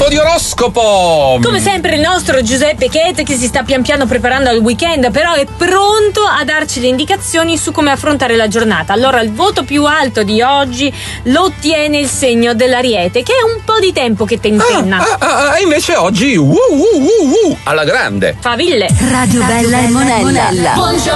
Momento di oroscopo. Come sempre il nostro Giuseppe Chet, che si sta pian piano preparando al weekend, però è pronto a darci le indicazioni su come affrontare la giornata. Allora il voto più alto di oggi lo ottiene il segno dell'Ariete, che è un po' di tempo che tentenna. Invece oggi alla grande. Faville. Radio Bella e Monella. Buongiorno.